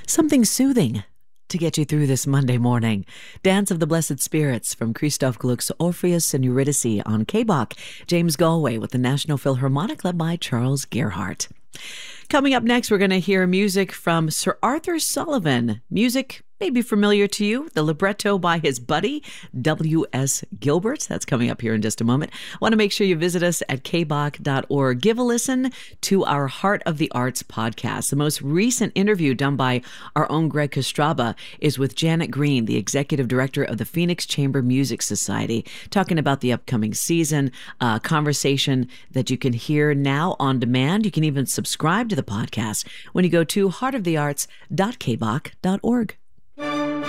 Something soothing to get you through this Monday morning. Dance of the Blessed Spirits from Christoph Gluck's Orpheus and Eurydice on K-Bach. James Galway with the National Philharmonic led by Charles Gerhardt. Coming up next, we're going to hear music from Sir Arthur Sullivan. Music may be familiar to you, the libretto by his buddy, W.S. Gilbert. That's coming up here in just a moment. I want to make sure you visit us at kbach.org. Give a listen to our Heart of the Arts podcast. The most recent interview done by our own Greg Kostraba is with Janet Green, the executive director of the Phoenix Chamber Music Society, talking about the upcoming season, a conversation that you can hear now on demand. You can even subscribe to the podcast when you go to heartofthearts.kbach.org.